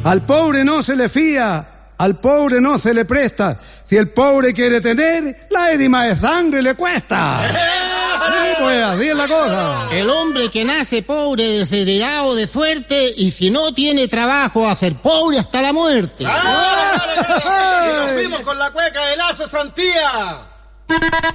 Al pobre no se le fía, al pobre no se le presta. Si el pobre quiere tener, lágrima de sangre le cuesta. Pues así es la cosa. El hombre que nace pobre, desheredado de suerte, y si no tiene trabajo, a ser pobre hasta la muerte. Y nos fuimos con la cueca de la cesantía.